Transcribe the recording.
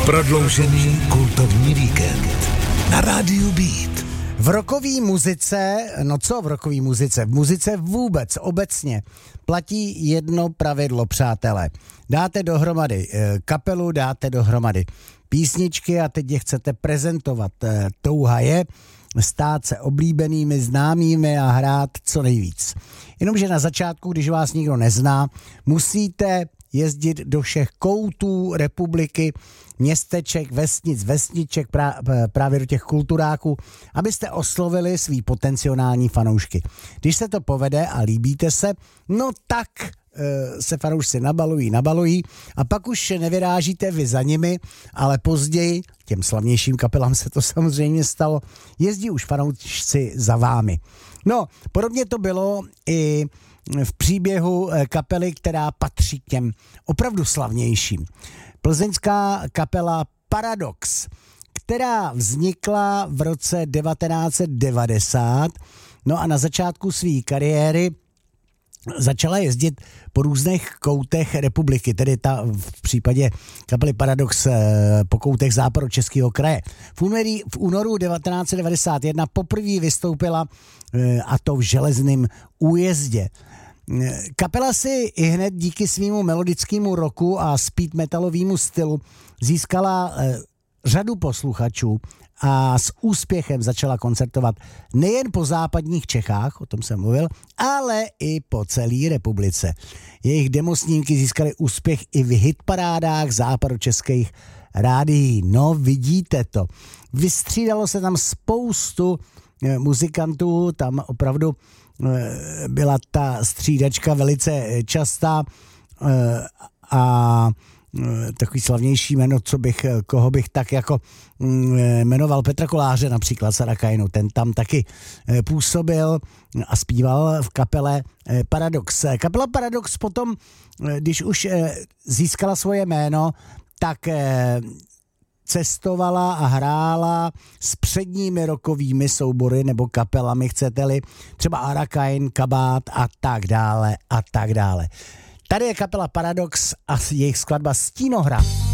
Prodloužený kultovní víkend na rádiu Beat. V rockové muzice, no co v rockové muzice? V muzice vůbec, obecně platí jedno pravidlo, přátelé. Dáte dohromady kapelu, dáte dohromady písničky a teď je chcete prezentovat. Touha je stát se oblíbenými, známými a hrát co nejvíc. Jenomže na začátku, když vás nikdo nezná, musíte jezdit do všech koutů republiky, městeček, vesnic, vesniček, právě do těch kulturáků, abyste oslovili svý potenciální fanoušky. Když se to povede a líbíte se, no tak se fanoušci nabalují a pak už nevyrážíte vy za nimi, ale později, těm slavnějším kapelám se to samozřejmě stalo, jezdí už fanoušci za vámi. No, podobně to bylo i v příběhu kapely, která patří k těm opravdu slavnějším. Plzeňská kapela Paradox, která vznikla v roce 1990, no a na začátku své kariéry začala jezdit po různých koutech republiky, tedy v případě kapely Paradox po koutech západočeského kraje. V únoru 1991 poprvé vystoupila, a to v Železném Újezdě. Kapela si i hned díky svýmu melodickému rocku a speed metalovému stylu získala řadu posluchačů a s úspěchem začala koncertovat nejen po západních Čechách, o tom jsem mluvil, ale i po celé republice. Jejich demosnímky získaly úspěch i v hitparádách západočeských rádií. No, vidíte to. Vystřídalo se tam spoustu muzikantů, tam opravdu byla ta střídačka velice častá a takový slavnější jméno, koho bych tak jako jmenoval Petra Koláře například Sarakajnu, ten tam taky působil a zpíval v kapele Paradox. Kapela Paradox potom, když už získala svoje jméno, tak cestovala a hrála s předními rockovými soubory nebo kapelami, chcete-li, třeba Arakain, Kabát a tak dále a tak dále. Tady je kapela Paradox a jejich skladba Stínohra.